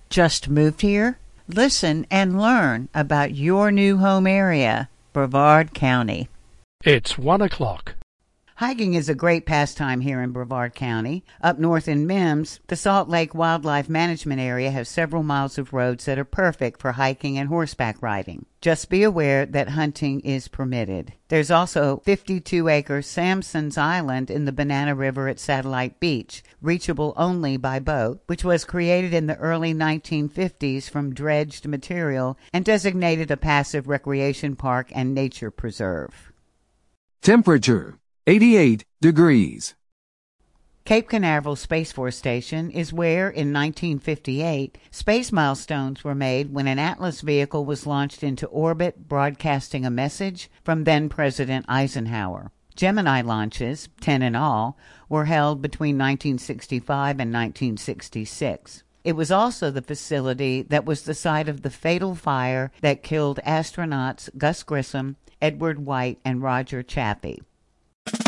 Just moved here? Listen and learn about your new home area, Brevard County. It's 1 o'clock. Hiking is a great pastime here in Brevard County. Up north in Mims, the Salt Lake Wildlife Management Area has several miles of roads that are perfect for hiking and horseback riding. Just be aware that hunting is permitted. There's also 52-acre Samson's Island in the Banana River at Satellite Beach, reachable only by boat, which was created in the early 1950s from dredged material and designated a passive recreation park and nature preserve. Temperature 88 degrees. Cape Canaveral Space Force Station is where, in 1958, space milestones were made when an Atlas vehicle was launched into orbit, broadcasting a message from then-President Eisenhower. Gemini launches, 10 in all, were held between 1965 and 1966. It was also the facility that was the site of the fatal fire that killed astronauts Gus Grissom, Edward White, and Roger Chaffee.